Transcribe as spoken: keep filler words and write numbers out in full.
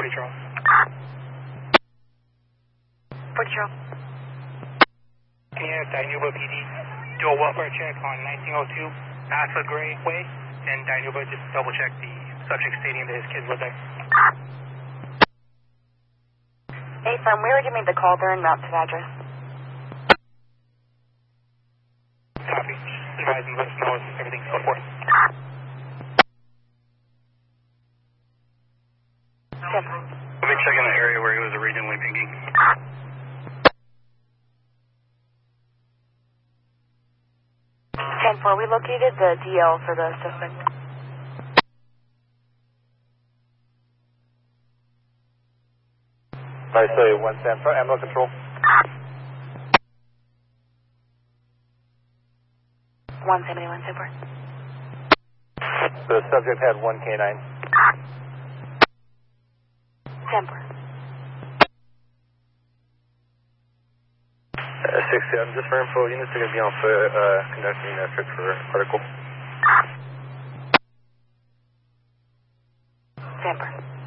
forty Charles. forty Charles. Can you have Dinuba P D do a welfare check on nineteen oh two Asa Gray Way, and Dinuba just double check the subject stating that his kids live there. Hey, firm, where would you make the call during Mount to address? Copy. Advise and let us know if everything's going forth. Simple. We've been checking the area where he was originally pinging. ten four, we located the D L for the suspect. I say one stand for ammo control. one seventy-one, ten four. The subject had one K nine. ten four. Uh, sixty, I'm just for info, units are going to be on foot, uh, conducting a search for article. ten four.